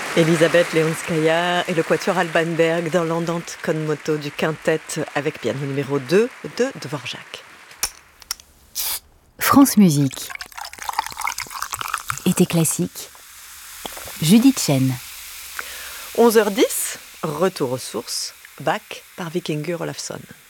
Elisabeth Leonskaya et le quatuor Alban Berg dans l'andante con moto du quintet avec piano numéro 2 de Dvorak. France Musique. Été classique. Judith Chen. 11h10, retour aux sources, Bach par Vikingur Olafsson.